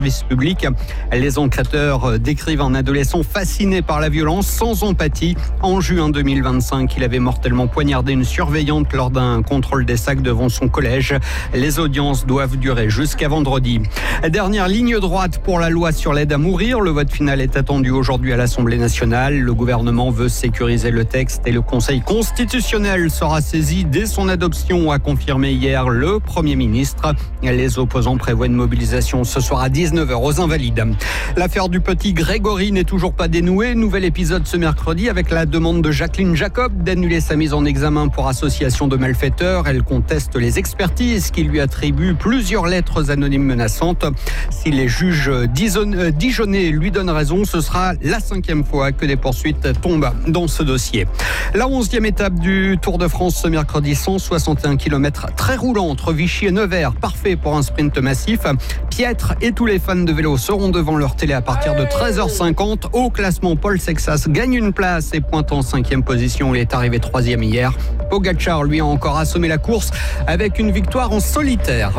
service public. Les enquêteurs décrivent un adolescent fasciné par la violence, sans empathie. En juin 2025, il avait mortellement poignardé une surveillante lors d'un contrôle des sacs devant son collège. Les audiences doivent durer jusqu'à vendredi. Dernière ligne droite pour la loi sur l'aide à mourir. Le vote final est attendu aujourd'hui à l'Assemblée nationale. Le gouvernement veut sécuriser le texte et le Conseil constitutionnel sera saisi dès son adoption, a confirmé hier le Premier ministre. Les opposants prévoient une mobilisation ce soir à 19h aux Invalides. L'affaire du petit Grégory n'est toujours pas dénouée. Nouvel épisode ce mercredi avec la demande de Jacqueline Jacob d'annuler sa mise en examen pour association de malfaiteurs. Elle conteste les expertises qui lui attribuent plusieurs lettres anonymes menaçantes. Si les juges dijonnais lui donnent raison, ce sera la 5e fois que des poursuites tombent dans ce dossier. La 11e étape du Tour de France ce mercredi, 161 km très roulant entre Vichy et Nevers, parfait pour un sprint massif. Piètre et tous les fans de vélo seront devant leur télé à partir de 13h50. Au classement, Paul Sexas gagne une place et pointe en 5e position. Il est arrivé 3e hier. Pogačar, lui, a encore assommé la course avec une victoire en solitaire.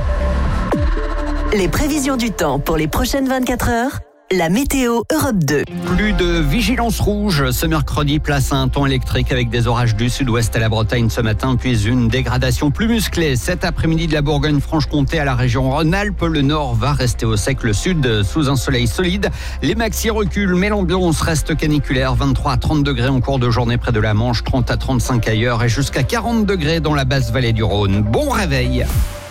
Les prévisions du temps pour les prochaines 24 heures. La météo Europe 2. Plus de vigilance rouge ce mercredi, place à un temps électrique avec des orages du sud-ouest à la Bretagne ce matin, puis une dégradation plus musclée cet après-midi de la Bourgogne-Franche-Comté à la région Rhône-Alpes. Le nord va rester au sec, le sud sous un soleil solide. Les maxi reculent, mais l'ambiance reste caniculaire. 23 à 30 degrés en cours de journée près de la Manche, 30 à 35 ailleurs et jusqu'à 40 degrés dans la basse vallée du Rhône. Bon réveil.